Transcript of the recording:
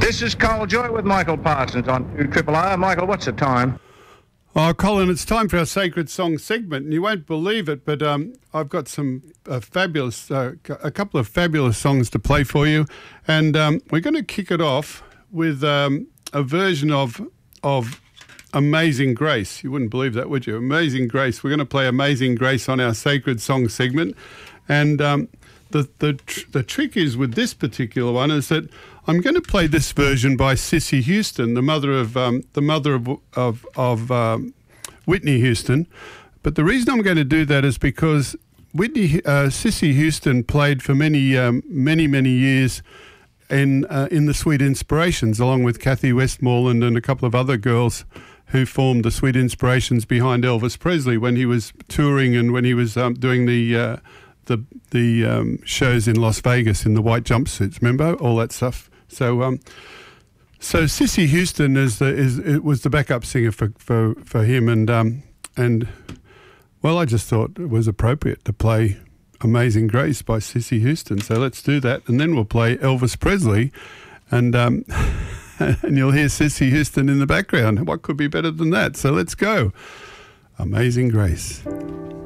This is Carl Joy with Michael Parsons on 2 Triple R. Michael, what's the time? Oh, Colin, it's time for our Sacred Song segment, and you won't believe it, but I've got some a couple of fabulous songs to play for you, and we're going to kick it off with a version of Amazing Grace. You wouldn't believe that, would you? Amazing Grace. We're going to play Amazing Grace on our Sacred Song segment, and the trick is with this particular one is that I'm going to play this version by Cissy Houston, the mother of Whitney Houston. But the reason I'm going to do that is because Cissy Houston played for many years in the Sweet Inspirations, along with Kathy Westmoreland and a couple of other girls who formed the Sweet Inspirations behind Elvis Presley when he was touring and when he was doing the shows in Las Vegas in the white jumpsuits. Remember all that stuff? So Cissy Houston was the backup singer for him, and well, I just thought it was appropriate to play Amazing Grace by Cissy Houston. So let's do that, and then we'll play Elvis Presley, and and you'll hear Cissy Houston in the background. What could be better than that? So let's go. Amazing Grace.